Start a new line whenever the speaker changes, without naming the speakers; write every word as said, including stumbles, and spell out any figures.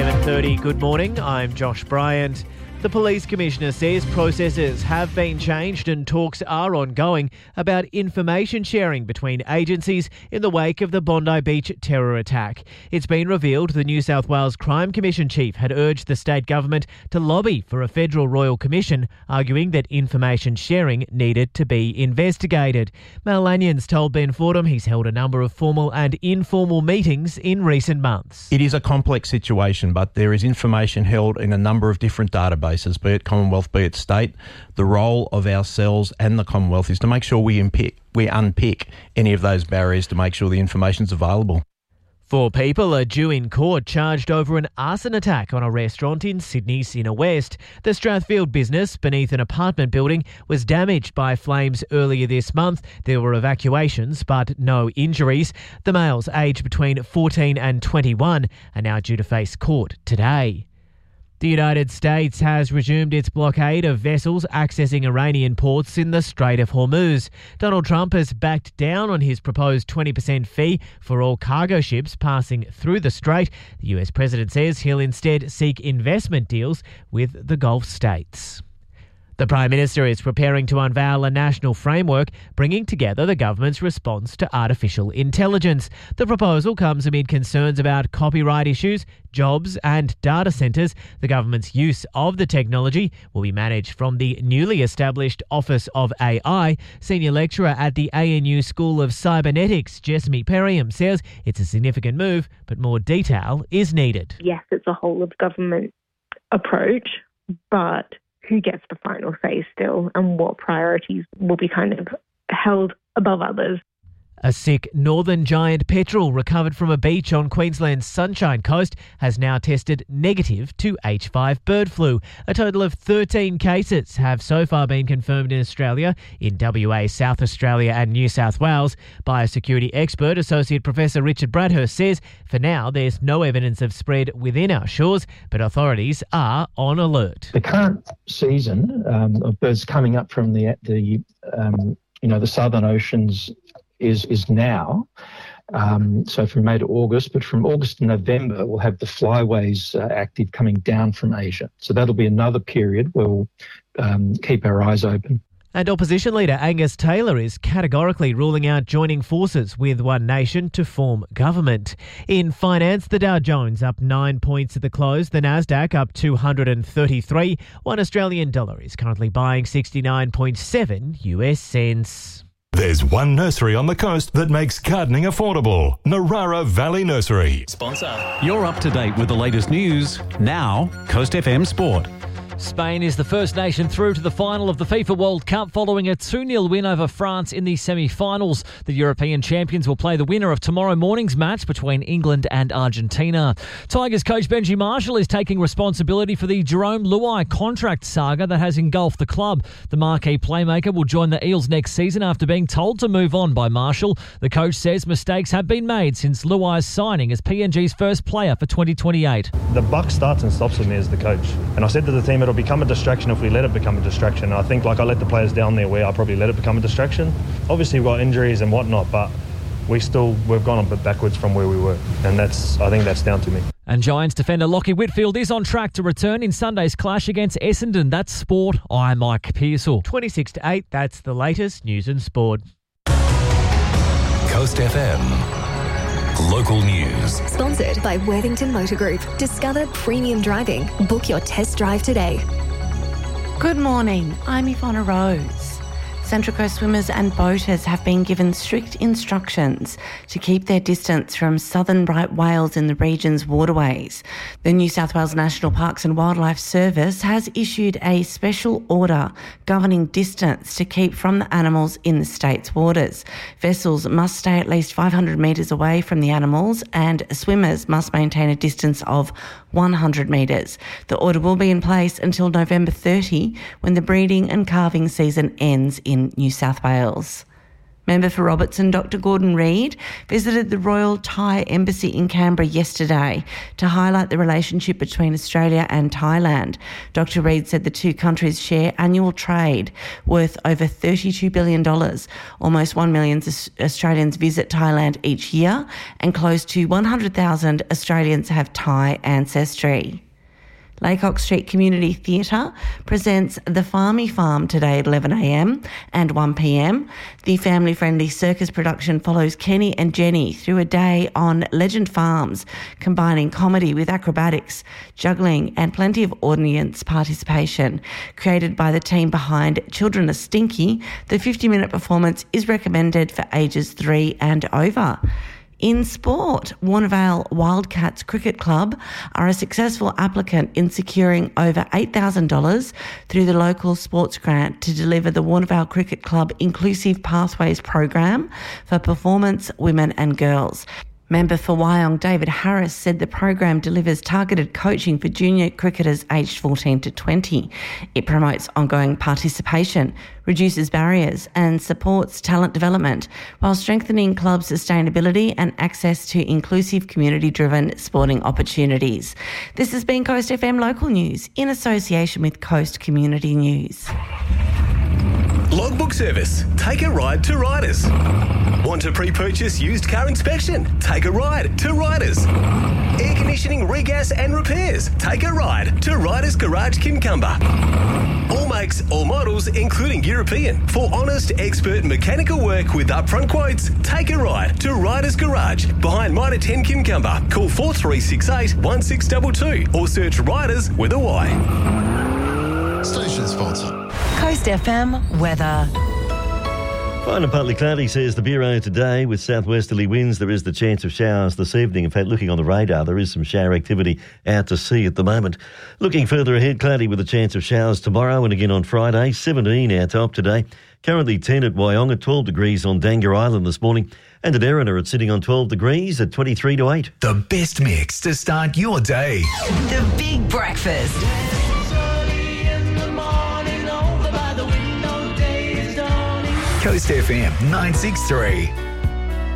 seven thirty, good morning. I'm Josh Bryant. The Police Commissioner says processes have been changed and talks are ongoing about information sharing between agencies in the wake of the Bondi Beach terror attack. It's been revealed the New South Wales Crime Commission chief had urged the state government to lobby for a federal royal commission, arguing that information sharing needed to be investigated. Mal Lanion's told Ben Fordham he's held a number of formal and informal meetings in recent months.
It is a complex situation, but there is information held in a number of different databases. Be it Commonwealth, be it state. The role of ourselves and the Commonwealth is to make sure we unpick, we unpick any of those barriers to make sure the information's available.
Four people are due in court charged over an arson attack on a restaurant in Sydney's inner west. The Strathfield business beneath an apartment building was damaged by flames earlier this month. There were evacuations but no injuries. The males, aged between fourteen and twenty-one, are now due to face court today. The United States has resumed its blockade of vessels accessing Iranian ports in the Strait of Hormuz. Donald Trump has backed down on his proposed twenty percent fee for all cargo ships passing through the strait. The U S president says he'll instead seek investment deals with the Gulf states. The Prime Minister is preparing to unveil a national framework bringing together the government's response to artificial intelligence. The proposal comes amid concerns about copyright issues, jobs and data centres. The government's use of the technology will be managed from the newly established Office of A I. Senior lecturer at the A N U School of Cybernetics, Jessamy Perriam, says it's a significant move, but more detail is needed.
Yes, it's a whole of government approach, but who gets the final say still and what priorities will be kind of held above others.
A sick northern giant petrel recovered from a beach on Queensland's Sunshine Coast has now tested negative to H five bird flu. A total of thirteen cases have so far been confirmed in Australia, in W A, South Australia and New South Wales. Biosecurity expert Associate Professor Richard Bradhurst says for now there's no evidence of spread within our shores, but authorities are on alert.
The current season um, of birds coming up from the the um, you know the southern oceans is is now, um, so from May to August, but from August to November we'll have the flyways uh, active coming down from Asia. So that'll be another period where we'll um, keep our eyes open.
And opposition leader Angus Taylor is categorically ruling out joining forces with One Nation to form government. In finance, the Dow Jones up nine points at the close, the Nasdaq up two hundred thirty-three. One Australian dollar is currently buying sixty-nine point seven U S cents.
There's one nursery on the coast that makes gardening affordable. Narara Valley Nursery.
Sponsor. You're up to date with the latest news. Now, Coast F M Sport.
Spain is the first nation through to the final of the FIFA World Cup following a two nil win over France in the semi-finals. The European champions will play the winner of tomorrow morning's match between England and Argentina. Tigers coach Benji Marshall is taking responsibility for the Jerome Luai contract saga that has engulfed the club. The marquee playmaker will join the Eels next season after being told to move on by Marshall. The coach says mistakes have been made since Luai's signing as P N G's first player for twenty twenty-eight.
The buck starts and stops with me as the coach. And I said to the team, it'll become a distraction if we let it become a distraction. And I think like I let the players down there where I probably let it become a distraction. Obviously we've got injuries and whatnot, but we still, we've gone a bit backwards from where we were. And that's, I think that's down to me.
And Giants defender Lockie Whitfield is on track to return in Sunday's clash against Essendon. That's sport. I'm Mike Pearsall.
twenty-six to eight, that's the latest news and sport.
Coast F M. Local news.
Sponsored by Worthington Motor Group. Discover premium driving. Book your test drive today.
Good morning. I'm Ivana Rose. Central Coast swimmers and boaters have been given strict instructions to keep their distance from southern right whales in the region's waterways. The New South Wales National Parks and Wildlife Service has issued a special order governing distance to keep from the animals in the state's waters. Vessels must stay at least five hundred metres away from the animals and swimmers must maintain a distance of one hundred metres. The order will be in place until November thirtieth when the breeding and calving season ends in New South Wales. Member for Robertson, Doctor Gordon Reid, visited the Royal Thai Embassy in Canberra yesterday to highlight the relationship between Australia and Thailand. Doctor Reid said the two countries share annual trade worth over thirty-two billion dollars. Almost one million Australians visit Thailand each year, and close to one hundred thousand Australians have Thai ancestry. Laycock Street Community Theatre presents The Farmy Farm today at eleven a m and one p m. The family-friendly circus production follows Kenny and Jenny through a day on Legend Farms, combining comedy with acrobatics, juggling and plenty of audience participation. Created by the team behind Children Are Stinky, the fifty-minute performance is recommended for ages three and over. In sport, Warnervale Wildcats Cricket Club are a successful applicant in securing over eight thousand dollars through the local sports grant to deliver the Warnervale Cricket Club Inclusive Pathways program for performance, women and girls. Member for Wyong David Harris said the program delivers targeted coaching for junior cricketers aged fourteen to twenty. It promotes ongoing participation, reduces barriers and supports talent development while strengthening club sustainability and access to inclusive community-driven sporting opportunities. This has been Coast F M Local News in association with Coast Community News.
Logbook Service. Take a ride to Riders. Want to pre-purchase used car inspection? Take a ride to Riders. Air conditioning, regas and repairs? Take a ride to Riders Garage Kincumber. All makes, all models, including European. For honest, expert mechanical work with upfront quotes, take a ride to Riders Garage behind Mitre ten Kincumber. Call four three six eight, one six two two or search Riders with a Y.
Station sponsor.
Coast F M weather.
Fine and partly cloudy, says the Bureau today, with southwesterly winds. There is the chance of showers this evening. In fact, looking on the radar, there is some shower activity out to sea at the moment. Looking further ahead, cloudy with a chance of showers tomorrow and again on Friday. seventeen our top today. Currently ten at Wyong, twelve degrees on Dangar Island this morning. And at Erina, it's sitting on twelve degrees at twenty-three to eight.
The best mix to start your day.
The Big Breakfast.
Coast F M nine six three.